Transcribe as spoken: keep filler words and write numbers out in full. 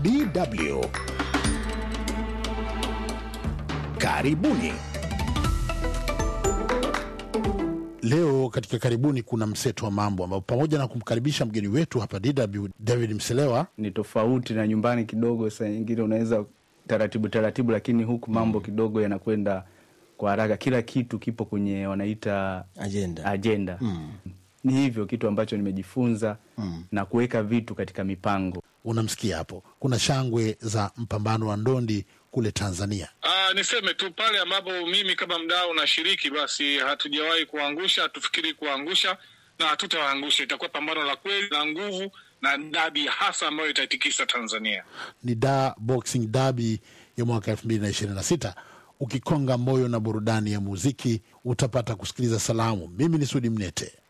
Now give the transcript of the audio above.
D W. Karibuni. Leo katika karibuni kuna mseto wa mambo ambao pamoja na kumkaribisha mgeni wetu hapa D W David Mselewa, ni tofauti na nyumbani kidogo. Saa nyingine unaweza taratibu taratibu, lakini huku mambo mm. kidogo yanakwenda kwa haraka. Kila kitu kipo kwenye wanaita agenda, agenda. Mm. Ni hivyo kitu ambacho nimejifunza mm. na kuweka vitu katika mipango. Unamsikia hapo, kuna shangwe za mpambano wa ndondi kule Tanzania. Ah, niseme tu pale ambapo mimi kama mdau na shiriki, basi hatujawahi kuangusha, hatufikiri kuangusha na hatutaangusha. Itakuwa pambano la kweli na nguvu na dabi hasa ambayo itaitikisa Tanzania. Ni da boxing derby ya mwaka elfu mbili na ishirini na sita. Ukikonga moyo na burudani ya muziki utapata kusikiliza salamu. Mimi ni Sudi Mnete.